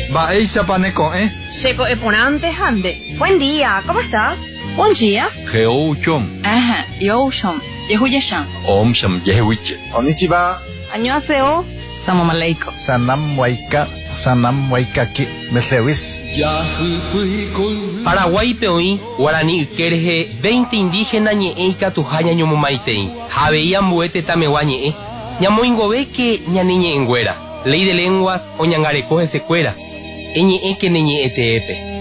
Baeisa paneco, Checo eponante hande. Buen día, ¿cómo estás? Buen día. Geouchom. Ajá, yoshom. Yehuyashan. Omsham yehuiche. Konnichiwa. Annyeonghaseyo. Salam aleikum. Sanam waikaki. Meslewis. Paraguay peoí, Guarani Kerje, 20 indígenas ñe'eika tuhaña ñomomaitei. Javeía mbuete tamewa ñe'e. Ñamoingove que ñaniñe enguera. Ley de lenguas o ñangarecoge secuera. Eñe'e que neñe'e teepe.